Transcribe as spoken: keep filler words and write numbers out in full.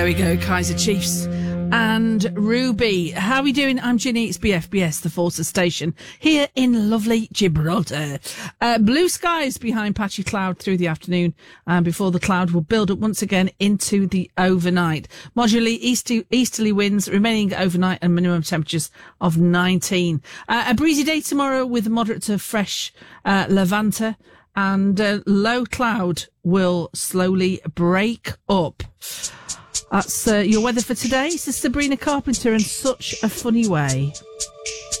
There we go, Kaiser Chiefs and Ruby. How are we doing? I'm Ginny. It's B F B S, the Forces station, here in lovely Gibraltar. Uh, blue skies behind patchy cloud through the afternoon, and before the cloud will build up once again into the overnight. Moderately easterly, easterly winds remaining overnight and minimum temperatures of nineteen. Uh, a breezy day tomorrow with moderate to fresh uh, Levanta, and uh, low cloud will slowly break up. That's uh, your weather for today. This is Sabrina Carpenter, in Such a Funny Way.